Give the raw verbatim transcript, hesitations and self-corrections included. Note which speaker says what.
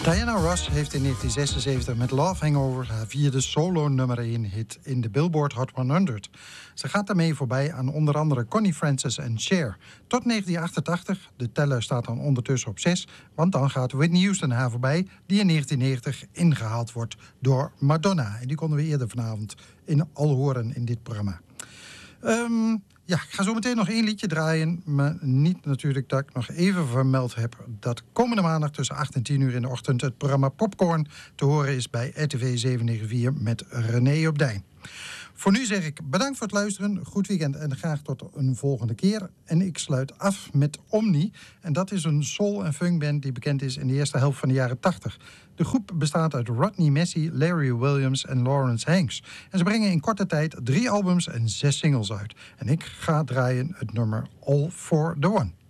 Speaker 1: Diana Ross heeft in negentien zesenzeventig met Love Hangover haar vierde solo nummer één hit in de Billboard Hot honderd. Ze gaat daarmee voorbij aan onder andere Connie Francis en Cher. Tot negentien achtentachtig, de teller staat dan ondertussen op zes, want dan gaat Whitney Houston haar voorbij, die in negentien negentig ingehaald wordt door Madonna. En die konden we eerder vanavond in al horen in dit programma. Um, ja, ik ga zo meteen nog één liedje draaien, maar niet natuurlijk dat ik nog even vermeld heb dat komende maandag tussen acht en tien uur in de ochtend het programma Popcorn te horen is bij R T V zevenhonderdnegenennegentig met René op Dijn. Voor nu zeg ik bedankt voor het luisteren, goed weekend en graag tot een volgende keer. En ik sluit af met Omni. En dat is een soul- en funkband die bekend is in de eerste helft van de jaren tachtig. De groep bestaat uit Rodney Massey, Larry Williams en Lawrence Hanks. En ze brengen in korte tijd drie albums en zes singles uit. En ik ga draaien het nummer All for the One.